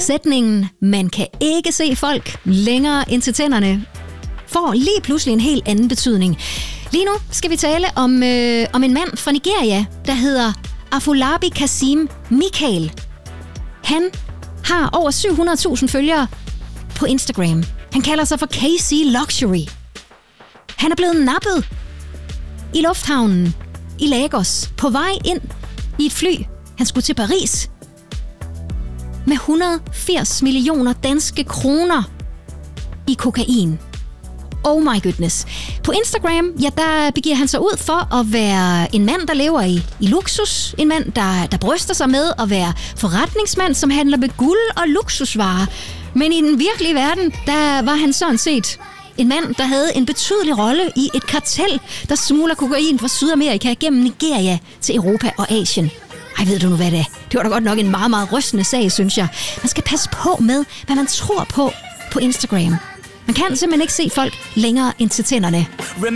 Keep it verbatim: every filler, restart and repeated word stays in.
Sætningen, man kan ikke se folk længere end til tænderne, får lige pludselig en helt anden betydning. Lige nu skal vi tale om, øh, om en mand fra Nigeria, der hedder Afolabi Kasim Michael. Han har over syv hundrede tusind følgere på Instagram. Han kalder sig for K C Luxury. Han er blevet nappet i lufthavnen i Lagos på vej ind i et fly. Han skulle til Paris med et hundrede og firs millioner danske kroner i kokain. Oh my goodness. På Instagram, ja, der begiver han sig ud for at være en mand, der lever i, i luksus. En mand, der, der bryster sig med at være forretningsmand, som handler med guld og luksusvarer. Men i den virkelige verden, der var han sådan set en mand, der havde en betydelig rolle i et kartel, der smugler kokain fra Sydamerika gennem Nigeria til Europa og Asien. Ej, ved du nu, hvad det er? Det var da godt nok en meget, meget rystende sag, synes jeg. Man skal passe på med, hvad man tror på på Instagram. Man kan simpelthen ikke se folk længere end til tænderne.